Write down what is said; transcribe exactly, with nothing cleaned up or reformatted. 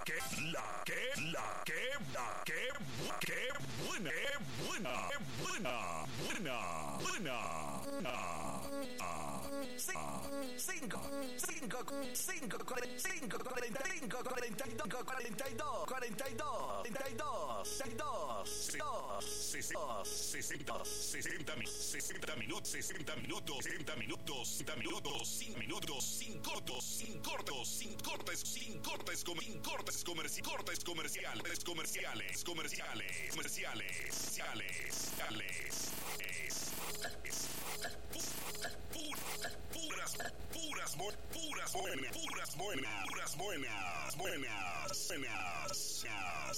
que, la que, la que, la que, que buena, que buena, que buena, buena, buena. Cinco, cinco, cinco, cinco, cuarenta y cinco, cuarenta y dos, cuarenta y dos, cuarenta y dos, cuarenta y dos, sesenta, sesenta, sesenta minutos, sesenta minutos, sesenta minutos, sesenta minutos, sin minutos, sin cortos, sin cortos, sin cortes, sin cortes, sin cortes, comerci cortes comerciales, comerciales, comerciales, comerciales, comerciales, es, es, puras, puras, puras buenas, puras buenas, puras buenas, buenas, buenas,